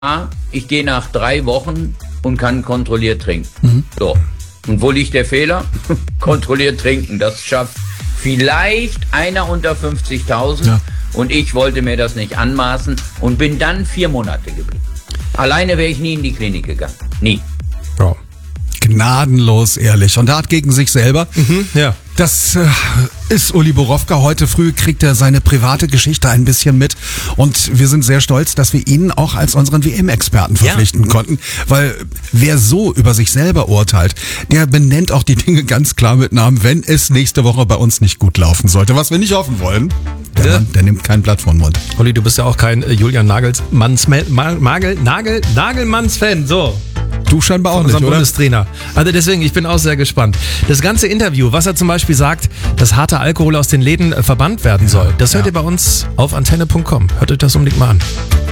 ich gehe nach 3 Wochen und kann kontrolliert trinken. So. Und wo liegt der Fehler? Kontrolliert trinken. Das schafft vielleicht einer unter 50.000. Ja. Und ich wollte mir das nicht anmaßen und bin dann 4 Monate geblieben. Alleine wäre ich nie in die Klinik gegangen. Nie. Ja. Gnadenlos ehrlich. Und er hat gegen sich selber. Ja. Das ist Uli Borowka. Heute früh kriegt er seine private Geschichte ein bisschen mit. Und wir sind sehr stolz, dass wir ihn auch als unseren WM-Experten verpflichten konnten. Weil wer so über sich selber urteilt, der benennt auch die Dinge ganz klar mit Namen, wenn es nächste Woche bei uns nicht gut laufen sollte. Was wir nicht hoffen wollen. Der Mann, der nimmt kein Blatt vor den Mund. Uli, du bist ja auch kein Julian Nagelmanns-Fan. So. Du scheinbar auch nicht, oder? Bundestrainer. Also deswegen, ich bin auch sehr gespannt. Das ganze Interview, was er zum Beispiel sagt, dass harter Alkohol aus den Läden verbannt werden soll, das hört ihr bei uns auf antenne.com. Hört euch das unbedingt mal an.